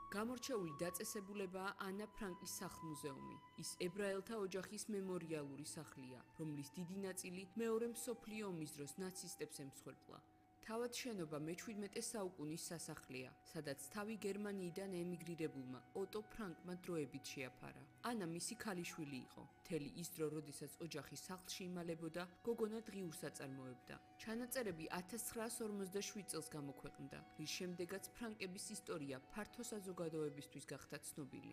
გამორჩეული დაწესებულებაა ანა ფრანკის სახლ-მუზეუმი. ის ებრაელთა ოჯახის მემორიალური სახლია, რომლის დიდი ნაწილი მეორე მსოფლიო ომის დროს ნაცისტებს ემსხვერპლა. თავად შენობა მე-17 საუკუნის სასახლეა, სადაც თავი გერმანიიდან ემიგრირებულმა ოტო ფრანკმა დროებით შეაფარა. ანა მისი ქალიშვილი იყო. მთელი ის დრო, როდესაც ოჯახი სახლში იმალებოდა, გოგონა დღიურს აწარმოებდა. ჩანაწერები 1947 წელს გამოქვეყნდა, რის შემდეგაც ფრანკების ისტორია ფართო საზოგადოებისთვის გახდა ცნობილი.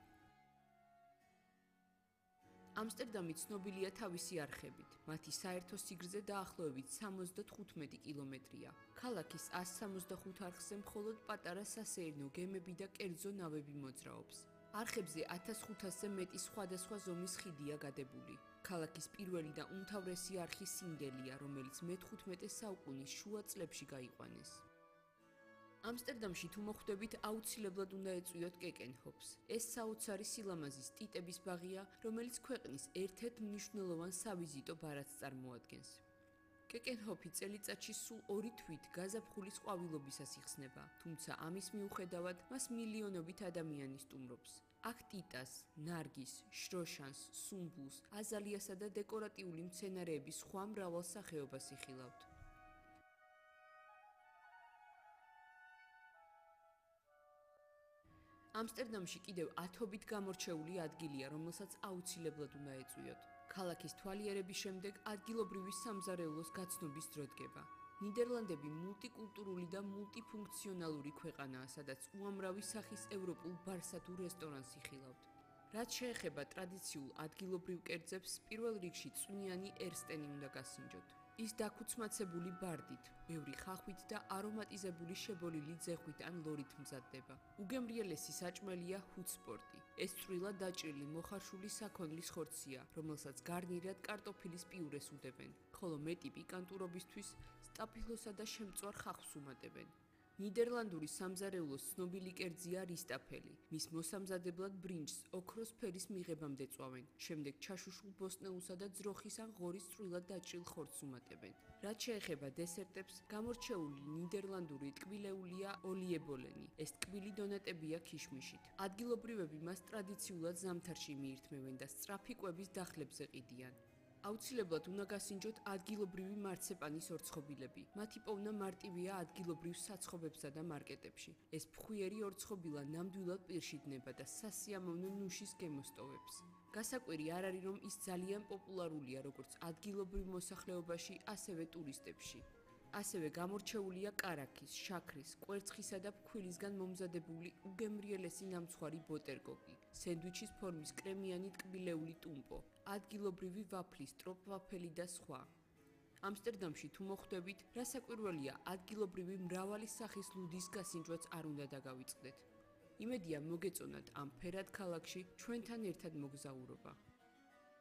ამსტერდამი ცნობილია თავისი არხებით. მათი საერთო სიგრძე დაახლოებით 75 კილომეტრია. ქალაქის 165 არხზე მხოლოდ პატარა სასეირნო გემები და კერძო ნავები მოძრაობს. არხებზე 1500-ზე მეტი სხვადასხვა ზომის ხიდია გადებული. ქალაქის პირველი და უმთავრესი არხი სინგელია, რომელიც მე-15 საუკუნის შუა წლებში გაიყვანეს. ამსტერდამში თუ მოხვდებით, აუცილებლად უნდა ეწვიოთ კეკენჰოფს. ეს საოცარი სილამაზის ტიტების ბაღია, რომელიც ქვეყნის ერთ-ერთ მნიშვნელოვან სავიზიტო ბარათს წარმოადგენს. კეკენჰოფი წელიწადში სულ 2 თვით გაზაფხულის ყვავილობისას იხსნება, თუმცა ამის მიუხედავად მას მილიონობით ადამიანი სტუმრობს. აქ ტიტას, ნარგის, შროშანს, სუმბულს, აზალიასა და დეკორატიული მცენარეების სხვა მრავალ სახეობას იხილავთ. ამსტერდამში კიდევ 10-ობით გამორჩეული ადგილია, რომელსაც აუცილებლად უნდა ეწვიოთ. ქალაქის თვალიერების შემდეგ ადგილობრივი სამზარეულოს გაცნობის დრო დგება. ნიდერლანდები მულტიკულტურული და მულტიფუნქციონალური ქვეყანაა, სადაც უამრავი სახის ევროპულ ბარსა თუ რესტორანს იხილავთ. რაც შეეხება ტრადიციულ ადგილობრივ კერძებს, პირველ რიგში წვნიანი ერსტენი უნდა გასინჯოთ. ის დაქუცმაცებული ბარდით, ბევრი ხახვით და არომატიზებული შებოლილი ძეხვით ან ლორით მზადდება. უგემრიელესი საჭმელია ჰუთსპორტი. ეს წვრილად დაჭრილი მოხარშული საქონლის ხორცია, რომელსაც გარნირად კარტოფილის პიურეს უდებენ, ხოლო მეტი პიკანტურობისთვის სტაფილოსა და შემწვარ ხახვს უმატებენ. ნიდერლანდური სამზარეულოს ცნობილი კერძია რისტაფელი. მის მოსამზადებლად ბრინჯს ოქროს ფერის მიღებამდე წვავენ, შემდეგ ჩაშუშულ ბოსტნეულსა და ძროხის ან ღორის წვრილად დაჭრილ ხორცს უმატებენ. რაც შეეხება დესერტებს, გამორჩეული ნიდერლანდური ტკბილეულია ოლიებოლენი. ეს ტკბილი დონატებია ქიშმიშით. ადგილობრივები მას ტრადიციულად ზამთარში მიირთმევენ და სწრაფი კვების დახლებზე ყიდიან. აუცილებლად უნდა გასინჯოთ ადგილობრივი მარცეპანის ორცხობილები. მათი პოვნა მარტივია ადგილობრივ საცხობებსა და მარკეტებში. ეს ფხვიერი ორცხობილა ნამდვილად პირში დნება და სასიამოვნო ნუშის გემოსტოვებს. გასაკვირი არ არის, რომ ის ძალიან პოპულარულია როგორც ადგილობრივ მოსახლეობაში, ასევე ტურისტებში. ასევე გამორჩეულია კარაქის, შაქრის, კვერცხისა და ფქვილისგან მომზადებული უგემრიელესი ნამცხვარი ბოტერკოკი, სენდვიჩის ფორმის კრემიანი ტკბილეული ტუმპო, ადგილობრივი ვაფლი, სტროპ-ვაფელი და სხვა. ამსტერდამში თუ მოხვდებით, რასაკვირველია, ადგილობრივი მრავალი სახის ლუდის გასინჯვაც არ უნდა დაგავიწყდეთ. იმედია მოგეწონათ ამ ფერად ქალაქში ჩვენთან ერთად მოგზაურობა.